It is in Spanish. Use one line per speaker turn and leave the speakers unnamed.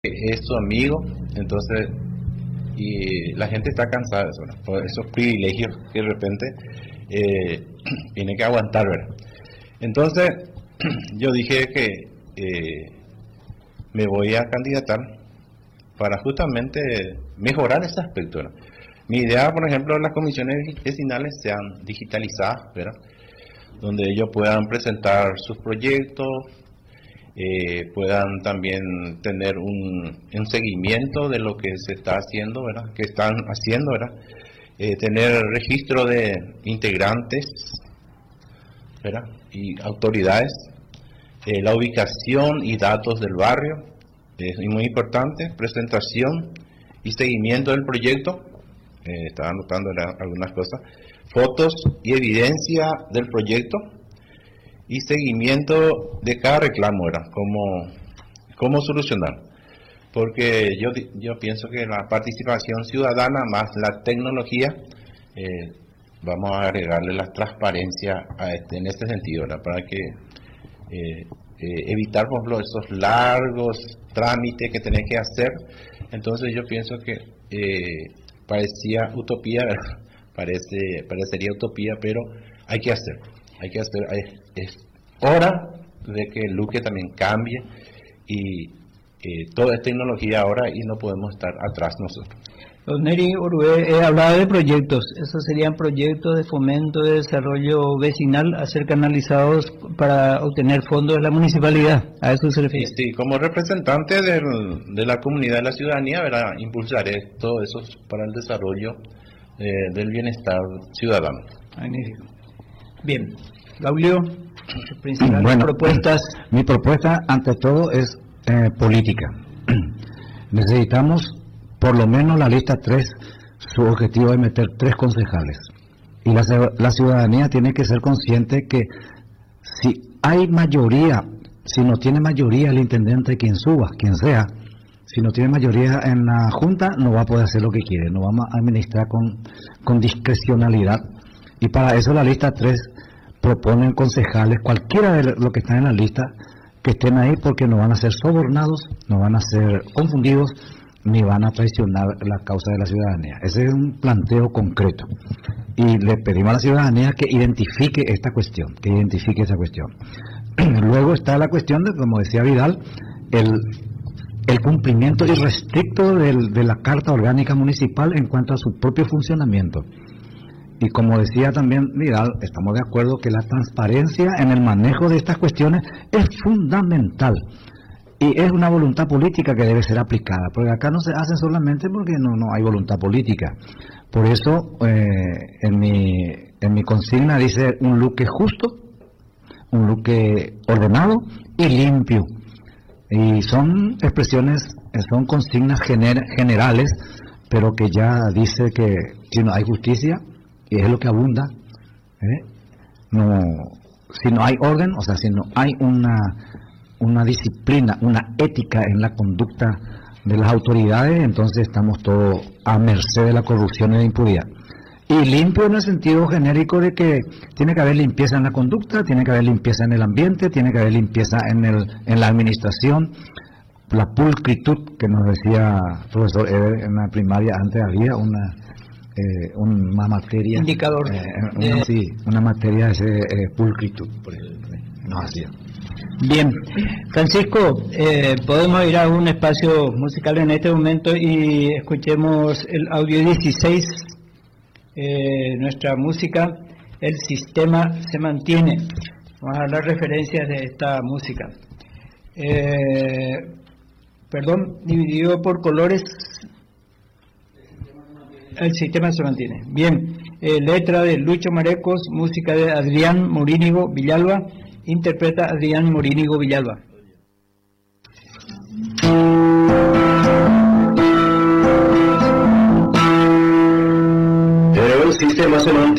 es su amigo, entonces, y la gente está cansada de eso, ¿no? Por esos privilegios que de repente tiene que aguantar, ¿verdad? Entonces, yo dije que me voy a candidatar para justamente mejorar ese aspecto, ¿no? Mi idea, por ejemplo, las comisiones vecinales sean digitalizadas, ¿verdad? Donde ellos puedan presentar sus proyectos, puedan también tener un seguimiento de lo que se está haciendo, ¿verdad? Que están haciendo, ¿verdad? Tener registro de integrantes, ¿verdad? Y autoridades, la ubicación y datos del barrio, es muy importante, presentación y seguimiento del proyecto, estaba anotando algunas cosas, fotos y evidencia del proyecto, y seguimiento de cada reclamo, ¿verdad? Cómo solucionar. Porque yo pienso que la participación ciudadana más la tecnología, vamos a agregarle la transparencia en este sentido, ¿verdad? Para que evitar, por ejemplo, esos largos trámites que tenés que hacer. Entonces yo pienso que parecía utopía, ¿verdad? Parecería utopía, pero hay que hacer. Es hora de que Luque también cambie y todo es tecnología ahora y no podemos estar atrás nosotros.
Don Neri Orué hablaba de proyectos. Esos serían proyectos de fomento de desarrollo vecinal a ser canalizados para obtener fondos de la municipalidad. ¿A eso se refiere?
Sí, como representante de la comunidad, de la ciudadanía, ¿verdad? Impulsaré todo eso para el desarrollo del bienestar ciudadano.
Magnífico. Bien, Gaulio, principales propuestas.
Mi propuesta ante todo es política. Necesitamos por lo menos la lista 3, su objetivo es meter 3 concejales. Y la ciudadanía tiene que ser consciente que si hay mayoría, si no tiene mayoría el intendente, quien suba, quien sea, si no tiene mayoría en la junta, no va a poder hacer lo que quiere, no vamos a administrar con discrecionalidad. Y para eso la lista 3 proponen concejales, cualquiera de los que están en la lista, que estén ahí porque no van a ser sobornados, no van a ser confundidos, ni van a traicionar la causa de la ciudadanía. Ese es un planteo concreto. Y le pedimos a la ciudadanía que identifique esta cuestión, que identifique esa cuestión. Luego está la cuestión de, como decía Vidal, el cumplimiento irrestricto de la Carta Orgánica Municipal en cuanto a su propio funcionamiento. Y como decía también Vidal, estamos de acuerdo que la transparencia en el manejo de estas cuestiones es fundamental. Y es una voluntad política que debe ser aplicada, porque acá no se hace solamente porque no hay voluntad política. Por eso, en mi consigna dice un Luque justo, un Luque ordenado y limpio. Y son expresiones, son consignas generales, pero que ya dice que si no hay justicia, y es lo que abunda, si no hay orden, o sea, si no hay una disciplina, una ética en la conducta de las autoridades, entonces estamos todos a merced de la corrupción y la impunidad. Y limpio en el sentido genérico de que tiene que haber limpieza en la conducta, tiene que haber limpieza en el ambiente, tiene que haber limpieza en la administración, la pulcritud que nos decía el profesor Eber en la primaria. Antes había una materia
indicador,
una materia de pulcritud, por ejemplo, no hacía.
Bien, Francisco, podemos ir a un espacio musical en este momento y escuchemos el audio 16, nuestra música, El Sistema se Mantiene. Vamos a dar referencias de esta música. Dividido por colores. El Sistema se Mantiene. Bien, letra de Lucho Marecos, música de Adrián Morínigo Villalba. Interpreta Adrián Morínigo Villalba.
El sistema se mantiene.